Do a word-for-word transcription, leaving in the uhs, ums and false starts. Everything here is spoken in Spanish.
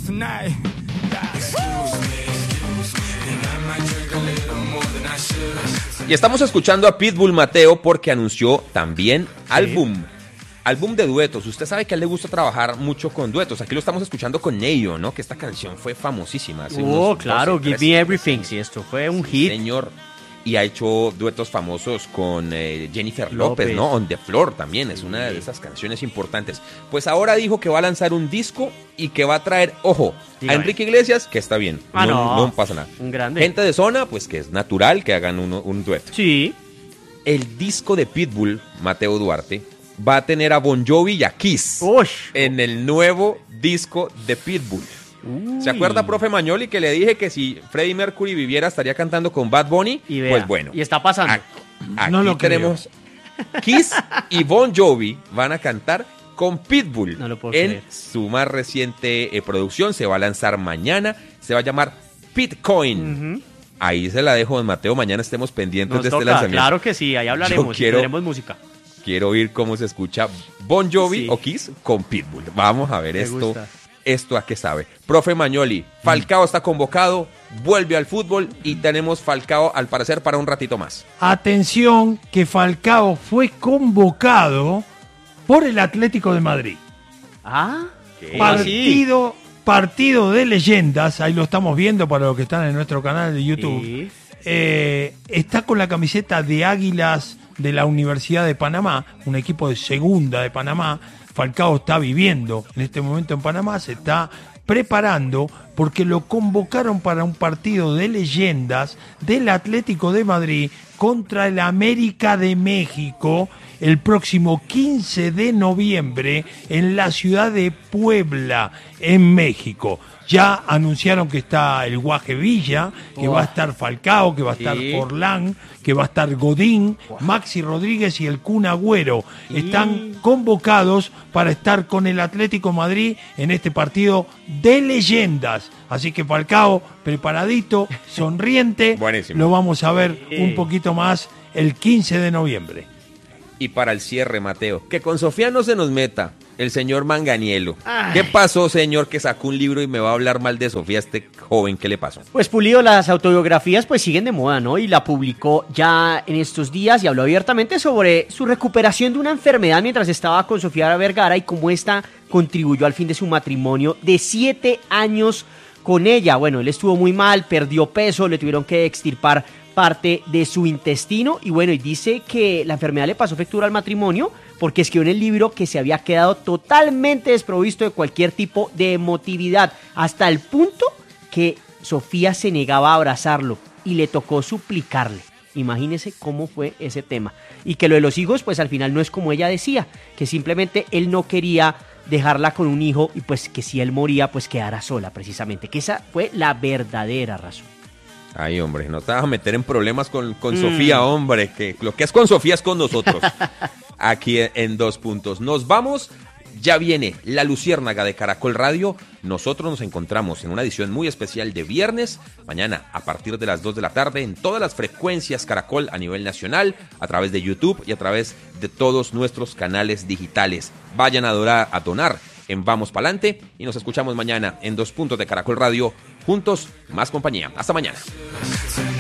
Y estamos escuchando a Pitbull, Mateo, porque anunció también sí. álbum. Álbum de duetos. Usted sabe que a él le gusta trabajar mucho con duetos. Aquí lo estamos escuchando con Neyo, ¿no? Que esta canción fue famosísima. Hace oh, claro, Give Me Everything. Sí, esto fue un hit. Señor. Y ha hecho duetos famosos con eh, Jennifer López, López, ¿no? On the Floor también es sí. una de esas canciones importantes. Pues ahora dijo que va a lanzar un disco y que va a traer, ojo, Dígame. a Enrique Iglesias, que está bien, ah, no, no. no pasa nada. Un grande. Gente de zona, pues que es natural que hagan un, un dueto. Sí. El disco de Pitbull, Mateo Duarte, va a tener a Bon Jovi y a Kiss Ush. en el nuevo disco de Pitbull. Uy. ¿Se acuerda, profe Magnoli, que le dije que si Freddie Mercury viviera estaría cantando con Bad Bunny? Y vea, pues bueno. Y está pasando. Aquí, aquí no lo tenemos Kiss y Bon Jovi van a cantar con Pitbull no lo puedo en creer. su más reciente eh, producción. Se va a lanzar mañana. Se va a llamar Pitcoin. Uh-huh. Ahí se la dejo, don Mateo. Mañana estemos pendientes Nos de toca, este lanzamiento. Claro que sí, ahí hablaremos. quiero, tendremos música. Quiero oír cómo se escucha Bon Jovi sí. o Kiss con Pitbull. Vamos a ver Me esto. gusta. Esto a qué sabe. Profe Magnoli, Falcao está convocado, vuelve al fútbol y tenemos Falcao al parecer para un ratito más. Atención que Falcao fue convocado por el Atlético de Madrid. Ah, ¿qué? Partido, partido de leyendas, ahí lo estamos viendo para los que están en nuestro canal de YouTube. Sí. Eh, está con la camiseta de Águilas de la Universidad de Panamá, un equipo de segunda de Panamá. Falcao está viviendo en este momento en Panamá, se está preparando porque lo convocaron para un partido de leyendas del Atlético de Madrid contra el América de México el próximo quince de noviembre en la ciudad de Puebla, en México. Ya anunciaron que está el Guaje Villa, que oh. va a estar Falcao, que va a estar sí. Forlán, que va a estar Godín, oh. Maxi Rodríguez y el Kun Agüero. Sí. Están convocados para estar con el Atlético Madrid en este partido de leyendas. Así que Falcao, preparadito, sonriente, buenísimo. Lo vamos a ver sí. un poquito más el quince de noviembre. Y para el cierre, Mateo, que con Sofía no se nos meta el señor Manganiello. Ay. ¿Qué pasó, señor, que sacó un libro y me va a hablar mal de Sofía, este joven? ¿Qué le pasó? Pues Pulido, las autobiografías pues siguen de moda, ¿no? Y la publicó ya en estos días y habló abiertamente sobre su recuperación de una enfermedad mientras estaba con Sofía Vergara y cómo esta contribuyó al fin de su matrimonio de siete años con ella. Bueno, él estuvo muy mal, perdió peso, le tuvieron que extirpar parte de su intestino y bueno, y dice que la enfermedad le pasó factura al matrimonio porque escribió en el libro que se había quedado totalmente desprovisto de cualquier tipo de emotividad, hasta el punto que Sofía se negaba a abrazarlo y le tocó suplicarle. Imagínese cómo fue ese tema. Y que lo de los hijos, pues al final no es como ella decía, que simplemente él no quería dejarla con un hijo y pues que si él moría, pues quedara sola precisamente, que esa fue la verdadera razón. Ay, hombre, no te vas a meter en problemas con, con mm. Sofía, hombre, que lo que es con Sofía es con nosotros. Aquí en Dos Puntos. Nos vamos, ya viene La Luciérnaga de Caracol Radio. Nosotros nos encontramos en una edición muy especial de viernes, mañana a partir de las dos de la tarde, en todas las frecuencias Caracol a nivel nacional, a través de YouTube y a través de todos nuestros canales digitales. Vayan a donar, a donar en Vamos Pa'lante y nos escuchamos mañana en Dos Puntos de Caracol Radio. Juntos, más compañía. Hasta mañana.